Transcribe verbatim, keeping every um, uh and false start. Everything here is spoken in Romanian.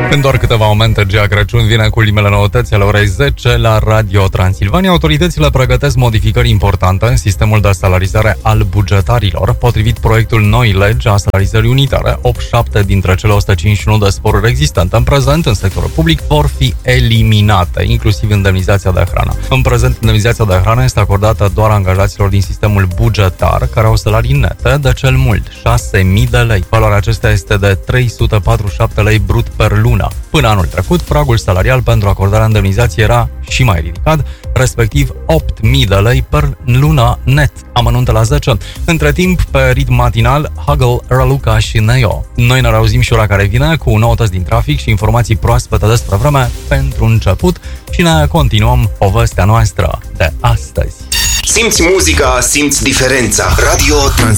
În doar câteva momente, Gea Crăciun vine cu ultimele noutăți ale orei zece la Radio Transilvania. Autoritățile pregătesc modificări importante în sistemul de salarizare al bugetarilor. Potrivit proiectul noi legi a salarizării unitare, optzeci și șapte dintre cele o sută cincizeci și unu de sporuri existente în prezent în sectorul public vor fi eliminate, inclusiv indemnizația de hrană. În prezent, indemnizația de hrană este acordată doar angajaților din sistemul bugetar, care au salarii nete de cel mult șase mii de lei. Valoarea acestea este de trei sute patruzeci și șapte lei brut per lună. Până anul trecut, pragul salarial pentru acordarea indemnizației era și mai ridicat, respectiv opt mii de lei per lună net. Amănunte la zece. Între timp, pe ritm matinal, Huggle, Raluca și Neo. Noi ne reauzim și ora care vine cu noutăți din trafic și informații proaspete despre vreme pentru început și ne continuăm povestea noastră de astăzi. Simți muzica, simți diferența. Radio Transilvania.